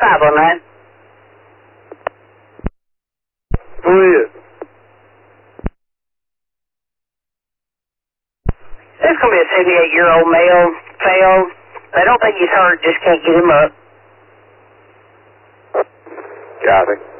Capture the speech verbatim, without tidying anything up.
five oh nine. Who is? There's going to be a seventy-eight-year-old male, failed. They don't think he's hurt, just can't get him up. Copy.